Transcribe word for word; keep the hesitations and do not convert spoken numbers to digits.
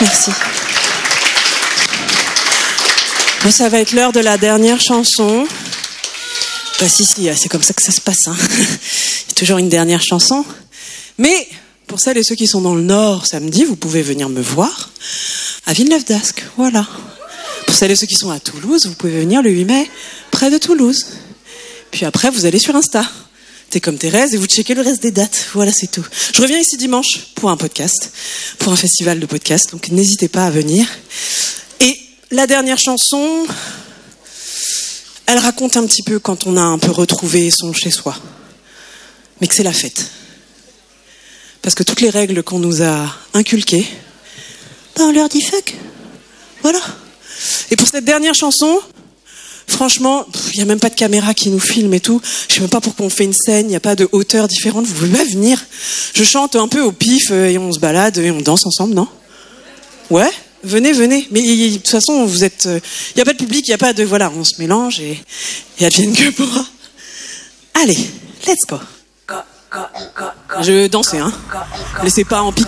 Merci. Bon, ça va être l'heure de la dernière chanson. Bah si, si, c'est comme ça que ça se passe. Hein. Il y a toujours une dernière chanson. Mais pour celles et ceux qui sont dans le Nord samedi, vous pouvez venir me voir à Villeneuve-d'Ascq. Voilà. Pour celles et ceux qui sont à Toulouse, vous pouvez venir le huit mai près de Toulouse. Puis après, vous allez sur Insta. T'es comme Thérèse et vous checkez le reste des dates. Voilà, c'est tout. Je reviens ici dimanche pour un podcast, pour un festival de podcast. Donc n'hésitez pas à venir. Et la dernière chanson, elle raconte un petit peu quand on a un peu retrouvé son chez-soi. Mais que c'est la fête. Parce que toutes les règles qu'on nous a inculquées, ben on leur dit fuck. Voilà. Et pour cette dernière chanson, franchement, il n'y a même pas de caméra qui nous filme et tout. Je sais même pas pourquoi on fait une scène, il n'y a pas de hauteur différente. Vous pouvez pas venir. Je chante un peu au pif et on se balade et on danse ensemble, non ? Ouais ? Venez, venez. Mais de toute façon, vous êtes... Il n'y a pas de public, il n'y a pas de... Voilà, on se mélange et... Et advienne que pourra. Allez, let's go. Je dansais, hein. Laissez pas en pique.